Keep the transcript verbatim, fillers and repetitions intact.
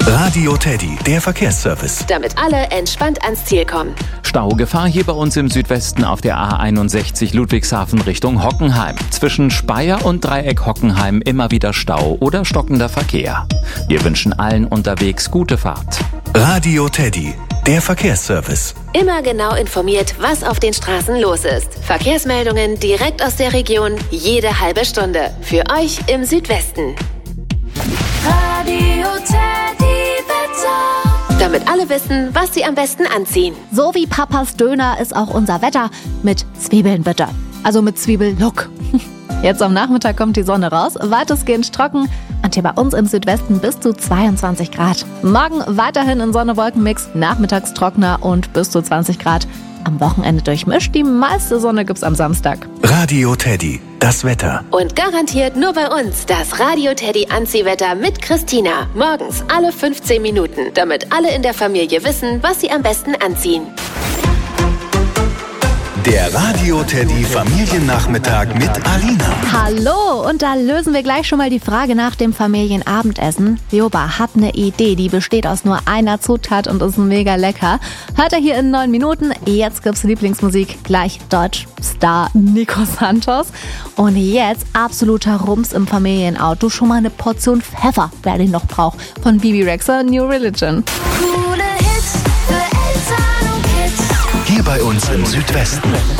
Radio Teddy, der Verkehrsservice. Damit alle entspannt ans Ziel kommen. Staugefahr hier bei uns im Südwesten auf der A einundsechzig Ludwigshafen Richtung Hockenheim. Zwischen Speyer und Dreieck Hockenheim immer wieder Stau oder stockender Verkehr. Wir wünschen allen unterwegs gute Fahrt. Radio Teddy, der Verkehrsservice. Immer genau informiert, was auf den Straßen los ist. Verkehrsmeldungen direkt aus der Region, jede halbe Stunde. Für euch im Südwesten. Radio Teddy Wetter. Damit alle wissen, was sie am besten anziehen. So wie Papas Döner ist auch unser Wetter. Mit Zwiebeln bitte. Also mit Zwiebellook. Jetzt am Nachmittag kommt die Sonne raus, weitestgehend trocken und hier bei uns im Südwesten bis zu zweiundzwanzig Grad. Morgen weiterhin in Sonne-Wolken-Mix, nachmittags trockener und bis zu zwanzig Grad. Am Wochenende durchmischt, die meiste Sonne gibt's am Samstag. Radio Teddy, das Wetter. Und garantiert nur bei uns das Radio Teddy Anziehwetter mit Christina. Morgens alle fünfzehn Minuten, damit alle in der Familie wissen, was sie am besten anziehen. Der Radio Teddy Familiennachmittag mit Alina. Hallo, und da lösen wir gleich schon mal die Frage nach dem Familienabendessen. Joba hat eine Idee, die besteht aus nur einer Zutat und ist mega lecker. Hört er hier in neun Minuten. Jetzt gibt's Lieblingsmusik, gleich Deutsch-Star Nico Santos. Und jetzt absoluter Rums im Familienauto. Schon mal eine Portion Pfeffer, wer den noch braucht. Von Bibi Rexha, New Religion. Coole Hits für Eltern und Kids. Hier bei uns im Südwesten.